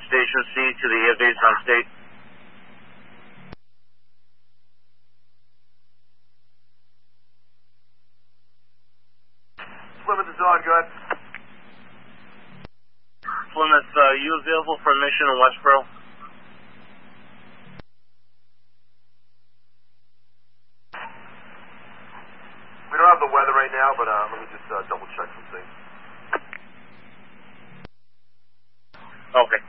Station C to the airbase on state. Plymouth is on, good. Plymouth, you available for a mission in Westboro? We don't have the weather right now, but let me just double check some things. Okay.